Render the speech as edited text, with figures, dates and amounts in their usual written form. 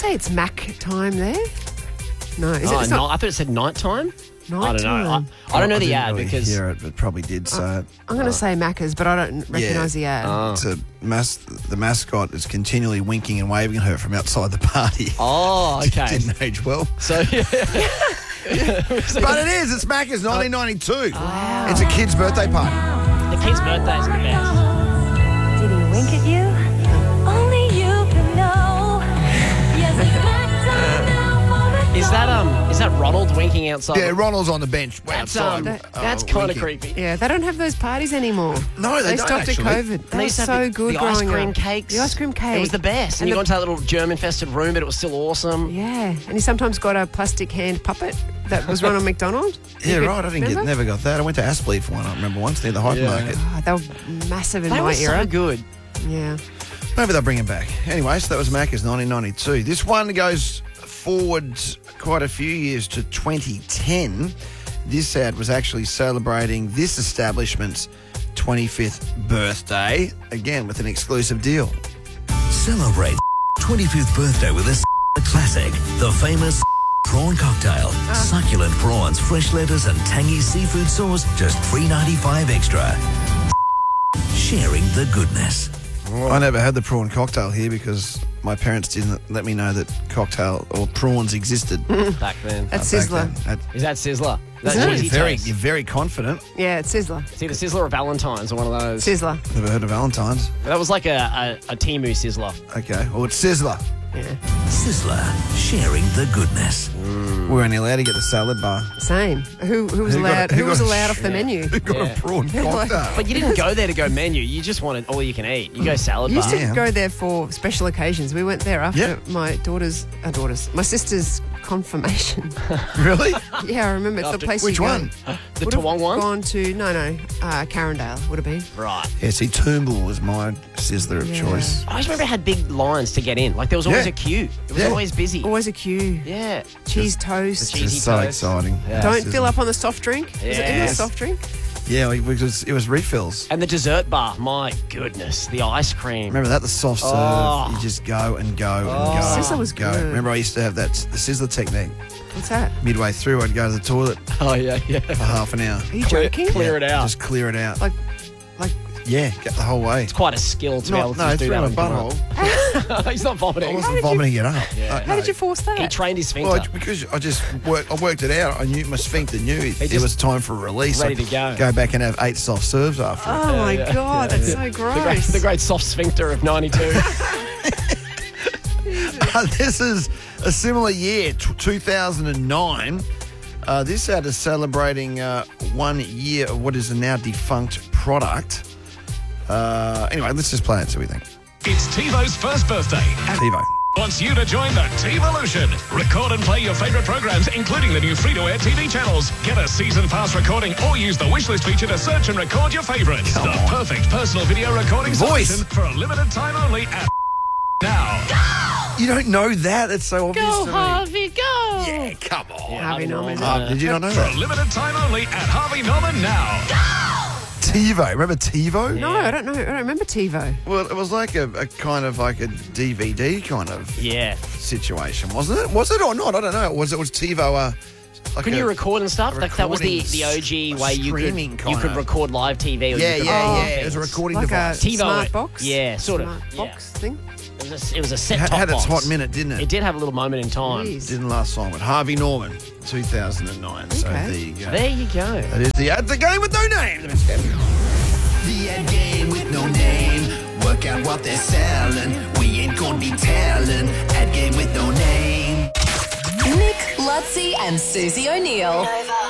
say it's Mac time there? No, is it? It's I thought it said night time. I don't know. I don't know the ad really because hear it, but probably did say it. I'm going to say Macca's, but I don't recognise the ad. It's the mascot is continually winking and waving at her from outside the party. Oh, okay. Didn't age well. So But it is. It's Macca's 1992. Wow. It's a kid's birthday party. the kid's birthday is the best. Did he wink at you? Only you can know. Yes, it's back time now for the Is that Ronald winking outside? Yeah, Ronald's on the bench That's outside. that's kind of winking. creepy. Yeah, they don't have those parties anymore. No, they don't stopped actually. at COVID. And That they was used to so have good the ice growing cream up. cakes. The ice cream cake. It was the best. And you got into that little germ-infested room, but it was still awesome. Yeah, and he sometimes got a plastic hand puppet that was Ronald McDonald. Yeah, You could- right. I remember? never got that. I went to Aspley for one. I remember once near the hypermarket. Oh, they were massive in They my were era. so good. Yeah. Maybe they'll bring him back. Anyway, so that was Macca's 1992. This one goes forward quite a few years to 2010. This ad was actually celebrating this establishment's 25th birthday, again with an exclusive deal. Celebrate 25th birthday with a classic, the famous prawn cocktail. Succulent prawns, fresh lettuce and tangy seafood sauce, just $3.95 extra. Sharing the goodness. I never had the prawn cocktail here because my parents didn't let me know that cocktail or prawns existed. Back then. That's back Sizzler. then. Is that Sizzler? That's Isn't it? Cheesy Toast. You're very confident. Yeah, it's Sizzler. See, the Sizzler or Valentine's or one of those. Sizzler. Never heard of Valentine's. That was like a Temu Sizzler. Okay, well, it's Sizzler. Yeah. Sizzler, sharing the goodness. We were only allowed to get the salad bar. Same. Who was allowed? Who was allowed off the menu? Who got Yeah. a prawn cocktail? But you didn't go there to go menu. You just wanted all you can eat. You go salad You used bar. to Yeah. go there for special occasions. We went there after Yeah. my my sister's confirmation. Really? Yeah, I remember. It's the place. Which you go. one? The Would have Toowong one? Gone to Carindale would have been. Right. Yeah, see, Toombul was my sizzler of Yeah. choice. I always remember it had big lines to get in. Like there was always Yeah. a queue. It was Yeah. always busy. Always a queue. Yeah. Cheese toast. cheese- Cheesy It's so toast. exciting. Yeah. Don't Sizzler. fill up on the soft drink. Is it in the Yes. soft drink? Yeah, it was refills. And the dessert bar. My goodness. The ice cream. Remember that? The soft serve. Oh. You just go and go and go. Sizzler was and go. good. Remember I used to have the Sizzler technique. What's that? Midway through, I'd go to the toilet Oh, yeah, yeah. for half an hour. Are you joking? Clear it out. Just clear it out. Like, Yeah, get the whole way. It's quite a skill to be able to No, just it's do around that. my on butthole. camera. He's not I vomiting. wasn't vomiting it up. how did you force that? He trained his sphincter. Well, because I worked it out. I knew my sphincter knew it just- was time for a release. Ready I'd to go. Go back and have 8 soft serves after. Oh my god, that's so gross. the great soft sphincter of 92. This is a similar year, 2009. This ad is celebrating 1 year of what is a now defunct product. Anyway, let's just play it so we think. It's TiVo's first birthday and TiVo. wants you to join the TiVolution. Record and play your favorite programs, including the new free-to-air TV channels. Get a season pass recording or use the wishlist feature to search and record your favorites. Come the on. perfect personal video recording Voice. solution for a limited time only at now. You don't know that? It's so obvious to me. Harvey, go! Yeah, come on. Harvey Norman. Did you not know For a that? limited time only at Harvey Norman now. TiVo. Remember TiVo? No, I don't know. I don't remember TiVo. Well, it was like a kind of like a DVD kind of Yeah. situation, wasn't it? Was it or not? I don't know. Was TiVo like Can you record and stuff? Like that was the recording OG way you streaming could kinda- record live TV. Or Yeah, you could yeah, record yeah. It was a things. recording Like device. a TiVo smart it. box? Yeah, sort of. Smart Yeah. box thing? It was a set top Had its box. hot minute, didn't it? It did have a little moment in time. Jeez. Didn't last long, but Harvey Norman, 2009. So Okay. there you go. There you go. That is the ad, the game with no name. The ad game with no name. Work out what they're selling. We ain't gonna be telling. Ad game with no name. Nick, Lutzi, and Susie O'Neill.